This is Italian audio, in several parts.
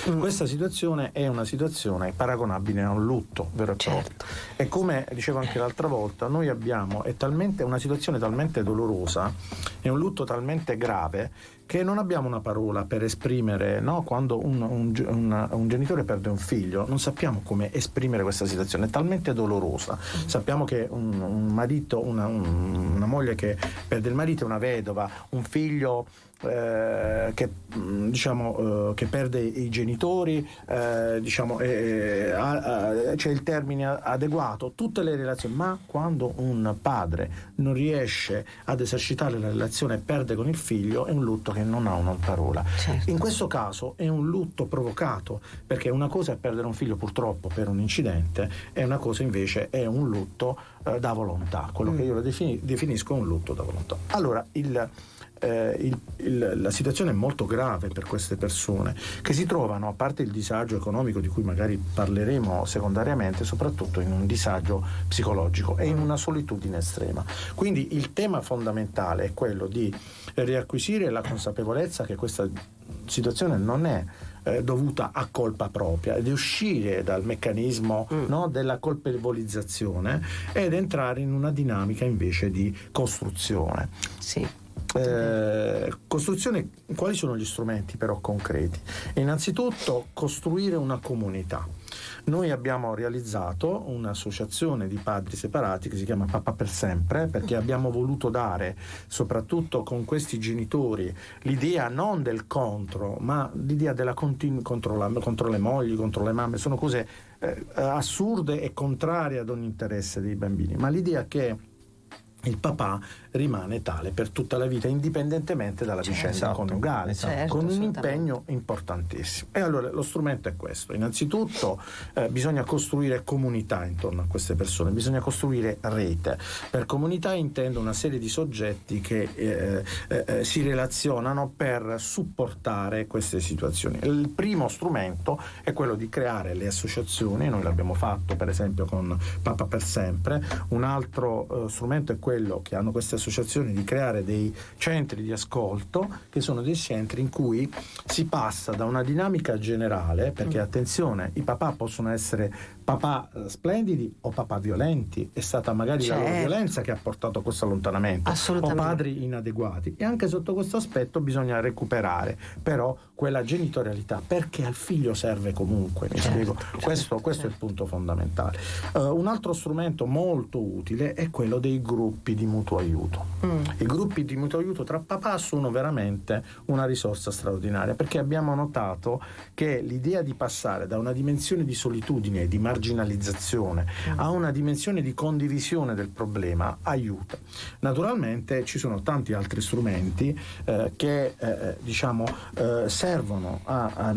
Questa situazione è una situazione paragonabile a un lutto vero e proprio. E come dicevo anche l'altra volta, noi abbiamo una situazione talmente dolorosa e un lutto talmente grave che non abbiamo una parola per esprimere, no? Quando un genitore perde un figlio, non sappiamo come esprimere questa situazione, è talmente dolorosa. Sappiamo che un marito, una moglie che perde il marito, una vedova, un figlio che perde i genitori, c'è il termine adeguato, tutte le relazioni, ma quando un padre non riesce ad esercitare la relazione e perde con il figlio, è un lutto che non ha una parola. In questo caso è un lutto provocato, perché una cosa è perdere un figlio purtroppo per un incidente, e una cosa invece è un lutto da volontà, quello che io lo definisco un lutto da volontà. Allora la situazione è molto grave per queste persone, che si trovano, a parte il disagio economico di cui magari parleremo secondariamente, soprattutto in un disagio psicologico e in una solitudine estrema. Quindi il tema fondamentale è quello di riacquisire la consapevolezza che questa situazione non è dovuta a colpa propria, ed uscire dal meccanismo della colpevolizzazione ed entrare in una dinamica invece di costruzione. Costruzione, quali sono gli strumenti però concreti? Innanzitutto costruire una comunità. Noi abbiamo realizzato un'associazione di padri separati che si chiama Papà per Sempre, perché abbiamo voluto dare, soprattutto con questi genitori, l'idea non del contro, ma l'idea della contro le mogli, contro le mamme. Sono cose assurde e contrarie ad ogni interesse dei bambini, ma l'idea che il papà rimane tale per tutta la vita, indipendentemente dalla vicenda coniugale, con un impegno importantissimo. E allora lo strumento è questo: innanzitutto bisogna costruire comunità intorno a queste persone, bisogna costruire rete. Per comunità intendo una serie di soggetti che si relazionano per supportare queste situazioni. Il primo strumento è quello di creare le associazioni. Noi l'abbiamo fatto per esempio con Papà per Sempre. Un altro strumento è quello che hanno queste associazioni di creare dei centri di ascolto, che sono dei centri in cui si passa da una dinamica generale, perché attenzione, i papà possono essere papà splendidi o papà violenti, è stata magari la loro violenza che ha portato a questo allontanamento, o padri inadeguati, e anche sotto questo aspetto bisogna recuperare però quella genitorialità, perché al figlio serve comunque, mi spiego. Questo è il punto fondamentale. Un altro strumento molto utile è quello dei gruppi di mutuo aiuto. I gruppi di mutuo aiuto tra papà sono veramente una risorsa straordinaria, perché abbiamo notato che l'idea di passare da una dimensione di solitudine e di marginalizzazione a una dimensione di condivisione del problema aiuta. Naturalmente ci sono tanti altri strumenti che servono a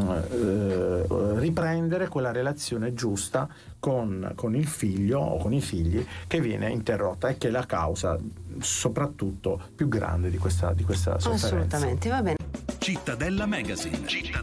riprendere quella relazione giusta con il figlio o con i figli che viene interrotta e che è la causa soprattutto più grande di questa sofferenza. Assolutamente, va bene. Cittadella Magazine.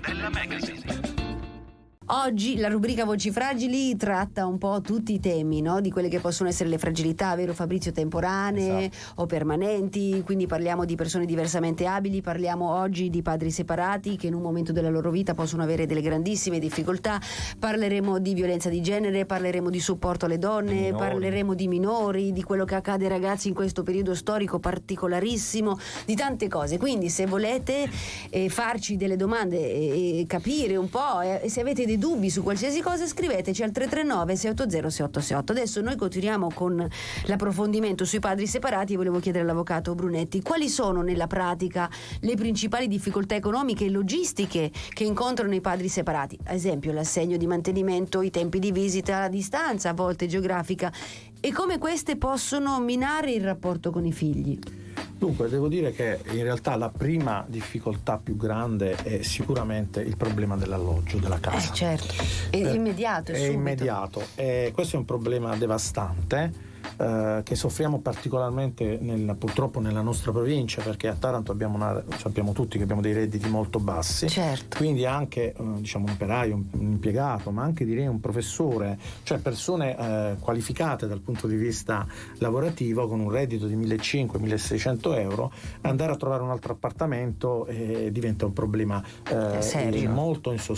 Oggi la rubrica Voci Fragili tratta un po' tutti i temi, no? Di quelle che possono essere le fragilità, vero Fabrizio, temporanee o permanenti. Quindi parliamo di persone diversamente abili, parliamo oggi di padri separati che in un momento della loro vita possono avere delle grandissime difficoltà, parleremo di violenza di genere, parleremo di supporto alle donne, parleremo di minori, di quello che accade ai ragazzi in questo periodo storico particolarissimo, di tante cose. Quindi se volete farci delle domande e capire un po', e se avete dei dubbi su qualsiasi cosa, scriveteci al 339 680 6868. Adesso noi continuiamo con l'approfondimento sui padri separati e volevo chiedere all'avvocato Brunetti quali sono nella pratica le principali difficoltà economiche e logistiche che incontrano i padri separati, ad esempio l'assegno di mantenimento, i tempi di visita, la distanza a volte geografica, e come queste possono minare il rapporto con i figli. Dunque, devo dire che in realtà la prima difficoltà più grande è sicuramente il problema dell'alloggio, della casa. È immediato, è immediato. Questo è un problema devastante che soffriamo particolarmente purtroppo nella nostra provincia, perché a Taranto sappiamo tutti che abbiamo dei redditi molto bassi, quindi anche un operaio, un impiegato, ma anche direi un professore, cioè persone qualificate dal punto di vista lavorativo con un reddito di 1.500-1.600 euro, andare a trovare un altro appartamento diventa un problema molto